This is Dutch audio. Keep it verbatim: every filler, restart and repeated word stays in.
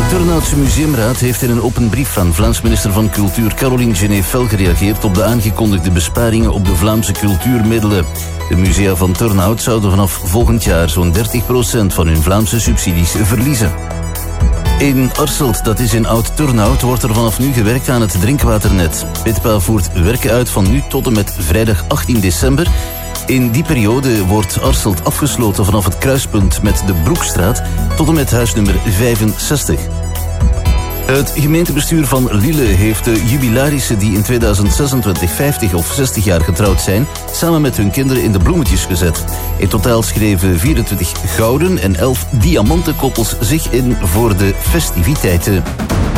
Turnhoutse Museumraad heeft in een open brief van Vlaams minister van Cultuur Caroline Genet-Vel gereageerd op de aangekondigde besparingen op de Vlaamse cultuurmiddelen. De musea van Turnhout zouden vanaf volgend jaar zo'n dertig procent van hun Vlaamse subsidies verliezen. In Arselt, dat is in Oud-Turnhout, wordt er vanaf nu gewerkt aan het drinkwaternet. Pitpa voert werken uit van nu tot en met vrijdag achttien december. In die periode wordt Arselt afgesloten vanaf het kruispunt met de Broekstraat tot en met huisnummer vijfenzestig. Het gemeentebestuur van Lille heeft de jubilarissen die in tweeduizend zesentwintig vijftig of zestig jaar getrouwd zijn, samen met hun kinderen in de bloemetjes gezet. In totaal schreven vierentwintig gouden en elf diamanten koppels zich in voor de festiviteiten.